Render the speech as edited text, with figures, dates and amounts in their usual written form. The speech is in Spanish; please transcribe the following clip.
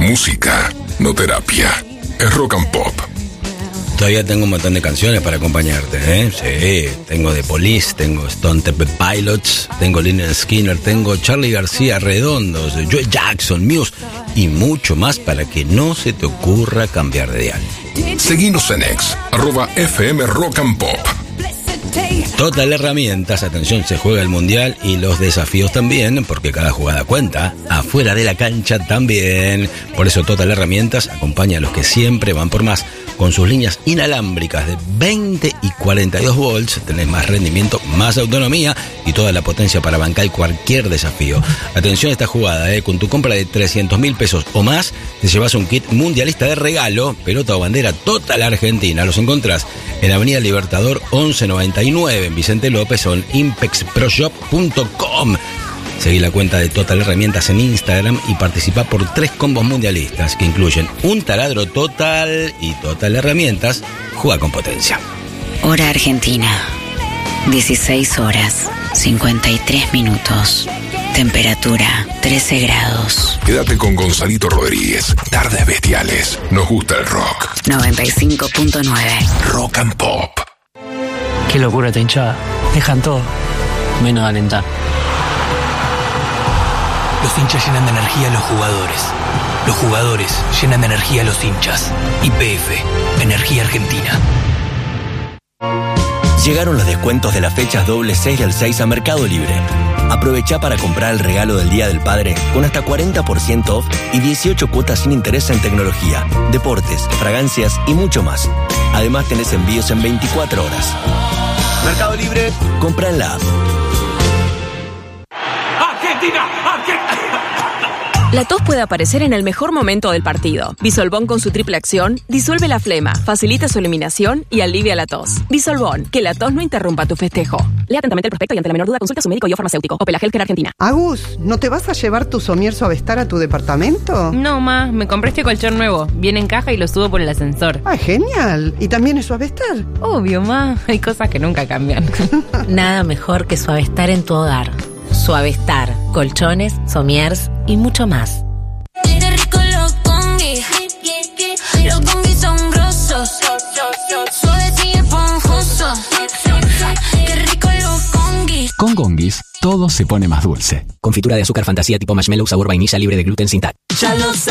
Música, no terapia. Es Rock and Pop. Todavía tengo un montón de canciones para acompañarte, ¿eh? Sí, tengo The Police, tengo Stone Temple Pilots, tengo Lynyrd Skynyrd, tengo Charly García Redondos, Joe Jackson, Muse y mucho más para que no se te ocurra cambiar de dial. Seguinos en X, @FM Rock and Pop. Total Herramientas, atención, se juega el Mundial y los desafíos también, porque cada jugada cuenta, afuera de la cancha también. Por eso Total Herramientas acompaña a los que siempre van por más. Con sus líneas inalámbricas de 20 y 42 volts, tenés más rendimiento, más autonomía y toda la potencia para bancar cualquier desafío. Atención a esta jugada, con tu compra de 300.000 pesos o más, te llevas un kit mundialista de regalo, pelota o bandera Total Argentina. Los encontrás en Avenida Libertador 1199, en Vicente López, o en impexproshop.com. Seguí la cuenta de Total Herramientas en Instagram y participa por 3 combos mundialistas que incluyen un taladro Total y Total Herramientas. Juega con potencia. Hora Argentina, 16 horas, 53 minutos. Temperatura, 13 grados. Quédate con Gonzalito Rodríguez. Tardes Bestiales. Nos gusta el rock. 95.9. Rock and Pop. Qué locura esta hinchada. Dejan todo, menos de alentar. Los hinchas llenan de energía a los jugadores. Los jugadores llenan de energía a los hinchas. YPF, Energía Argentina. Llegaron los descuentos de las fechas doble 6 del 6 a Mercado Libre. Aprovecha para comprar el regalo del Día del Padre con hasta 40% off y 18 cuotas sin interés en tecnología, deportes, fragancias y mucho más. Además tenés envíos en 24 horas. Mercado Libre, compra en la app. La tos puede aparecer en el mejor momento del partido. Bisolbón con su triple acción disuelve la flema, facilita su eliminación y alivia la tos. Bisolbón, que la tos no interrumpa tu festejo. Lea atentamente el prospecto y ante la menor duda consulta a su médico y o farmacéutico. Opel Healthcare Argentina. Agus, ¿no te vas a llevar tu Somier Suavestar a tu departamento? No, ma, me compré este colchón nuevo. Viene en caja y lo subo por el ascensor. ¡Ah, genial! ¿Y también es Suavestar? Obvio, ma. Hay cosas que nunca cambian. Nada mejor que Suavestar en tu hogar. Suavestar, colchones, somiers y mucho más. Qué rico los congis. Los congis son grosos. Suaves y esponjosos. Qué rico los congis. Con Gongis, todo se pone más dulce. Confitura de azúcar fantasía tipo marshmallow sabor vainilla libre de gluten sin TAC. Ya lo